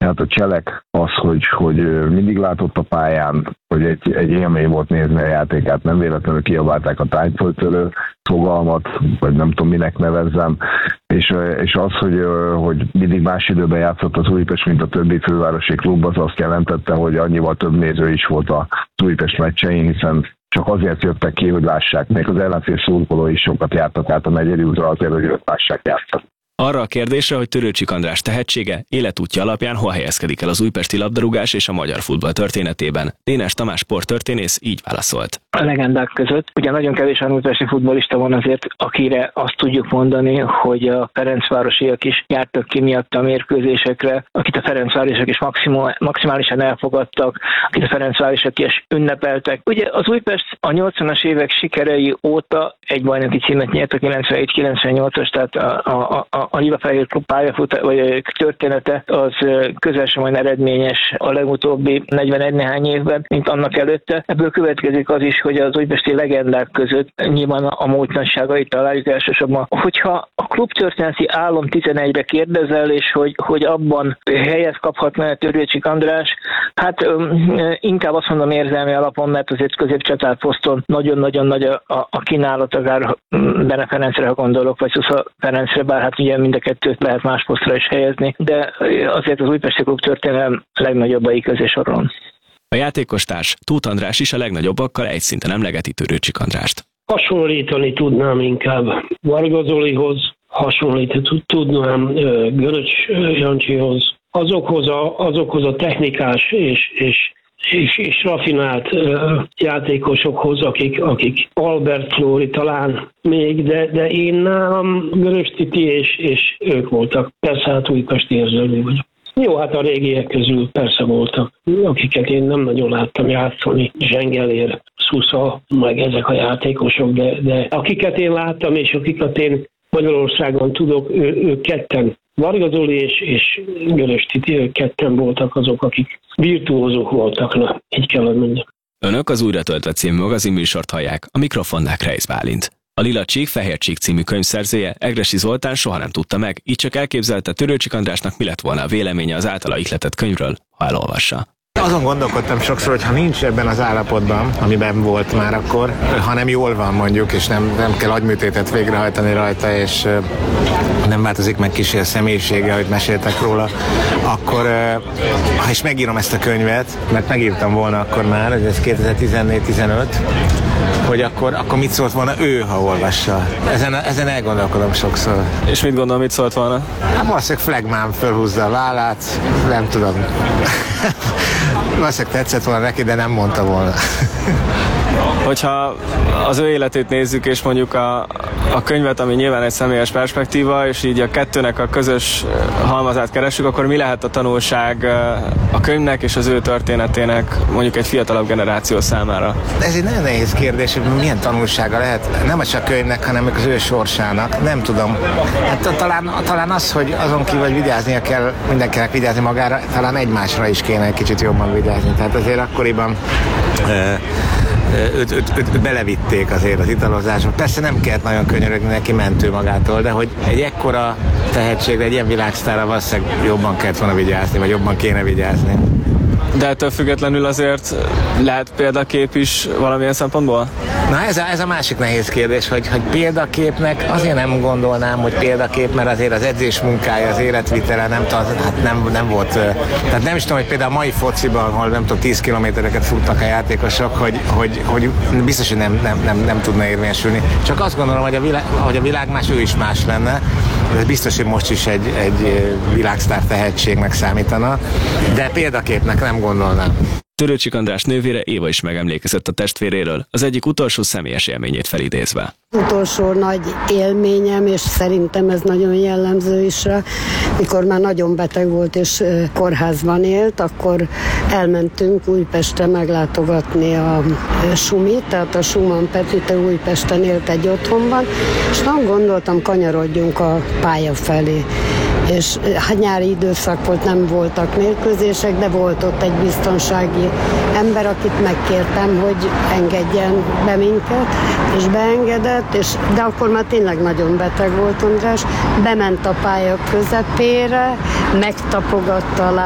Hát a Cselek az, hogy mindig látott a pályán, hogy egy élmény volt nézni a játékát, nem véletlenül kiabálták a tányföldtörő fogalmat, vagy nem tudom minek nevezzem, és az, hogy mindig más időben játszott az Újpest, mint a többi fővárosi klub, az azt jelentette, hogy annyival több néző is volt az Újpest meccsein, hiszen csak azért jöttek ki, hogy lássák. Még az ellenfél szurkolói is sokat jártak át a Megyeri útra azért, hogy őt lássák játszani. Arra a kérdésre, hogy Törőcsik András tehetsége, életútja alapján hol helyezkedik el az újpesti labdarúgás és a magyar futball történetében, Dénes Tamás sporttörténész így válaszolt. A legendák között ugye nagyon kevés újpesti futballista van azért, akire azt tudjuk mondani, hogy a ferencvárosiak is jártak ki miatt a mérkőzésekre, akit a ferencvárosiak is maximálisan elfogadtak, akit a ferencvárosiak is ünnepeltek. Ugye az Újpest a 80-as évek sikerei óta egy bajnoki címet nyert, a 97-98-as, tehát a Lila-Fehér Klub vagy története az közel sem olyan eredményes a legutóbbi 41 néhány évben, mint annak előtte. Ebből következik az is, hogy az újpesti legendák között nyilván a múlt nagyságait találjuk elsősorban. Hogyha a klubtörténeti álom 11-re kérdezel, és hogy abban helyet kaphatna Törőcsik András, hát inkább azt mondom érzelmi alapon, mert azért középcsatárposzton nagyon-nagyon nagy a kínálat, akár Bene Ferencre, ha gondolok, vagy Szusza Ferencre, bár hát ugye mind a kettőt lehet más posztra is helyezni, de azért az újpesti klub történelem legnagyobbai közé sorolom. A játékostárs Tóth András is a legnagyobbakkal egy szinten emlegeti Törőcsik Andrást. Hasonlítani tudnám inkább Varga Zolihoz, hasonlítani tudnám Göröcs Jancsihoz, azokhoz a technikás és rafinált játékosokhoz, akik Albert Flóri talán még, de én nálam Görös Titi és ők voltak. Persze hát újpesti érzelmű vagyok. Jó, hát a régiek közül persze voltak, akiket én nem nagyon láttam játszani. Zsengelér, Szusza, meg ezek a játékosok, de akiket én láttam, és akiket én Magyarországon tudok, ők ketten. Varga Zoli és Görös Titi, ők ketten voltak azok, akik virtuózok voltak, na, így kell mondjam. Önök az Újra töltve című magazinműsort hallják, a mikrofonnál Kreisz Bálint. A Lila Csík, Fehér Csík című könyvszerzője, Egressy Zoltán soha nem tudta meg, így csak elképzelte Törőcsik Andrásnak mi lett volna a véleménye az általa ihletett könyvről, ha elolvassa. Azon gondolkodtam sokszor, hogy ha nincs ebben az állapotban, amiben volt már akkor, hanem jól van mondjuk, és nem kell agyműtétet végrehajtani rajta, és nem változik meg kicsi a személyisége, ahogy meséltek róla, akkor, ha is megírom ezt a könyvet, mert megírtam volna akkor már, ez 2014-15, hogy akkor mit szólt volna ő, ha olvassa. Ezen elgondolkodom sokszor. És mit gondol, mit szólt volna? Hát valószínűleg flegmán fölhúzza a vállát, nem tudom. Valószínűleg tetszett volna neki, de nem mondta volna. Hogyha az ő életét nézzük, és mondjuk a könyvet, ami nyilván egy személyes perspektíva, és így a kettőnek a közös halmazát keressük, akkor mi lehet a tanulság a könyvnek és az ő történetének mondjuk egy fiatalabb generáció számára? Ez egy nagyon nehéz kérdés, hogy milyen tanulsága lehet, nem csak a könyvnek, hanem az ő sorsának. Nem tudom. Hát talán az, hogy azon kívül, hogy vigyáznia kell, mindenkinek vigyázni magára, talán egymásra is kéne egy kicsit jobban vigyázni. Tehát azért akkoriban őt belevitték azért az italozásba. Persze nem kellett nagyon könyörögni neki, mentő magától, de hogy egy ekkora tehetségre, egy ilyen világsztárra valószínűleg jobban kellett volna vigyázni, vagy jobban kéne vigyázni. De ettől függetlenül azért lehet példakép is valamilyen szempontból? Na ez a másik nehéz kérdés, hogy példaképnek azért nem gondolnám, hogy példakép, mert azért az edzés munkája, az életvitele nem volt. Tehát nem is tudom, hogy például a mai fociban, ahol nem tudom, 10 kilométereket futnak a játékosok, hogy biztos, hogy nem tudna érvényesülni. Csak azt gondolom, hogy a világ más, ő is más lenne. Ez biztos, hogy most is egy világsztár tehetségnek számítana, de példaképnek nem gondolnám. Törőcsik András nővére Éva is megemlékezett a testvéréről, az egyik utolsó személyes élményét felidézve. Utolsó nagy élményem, és szerintem ez nagyon jellemző is rá, mikor már nagyon beteg volt és kórházban élt, akkor elmentünk Újpestre meglátogatni a Sumit, tehát a Schumann Petite Újpesten élt egy otthonban, és nem gondoltam, kanyarodjunk a pálya felé. És hát nyári időszak volt, nem voltak mérkőzések, de volt ott egy biztonsági ember, akit megkértem, hogy engedjen be minket, és beengedett, de akkor már tényleg nagyon beteg volt András, bement a pálya közepére, megtapogatta alá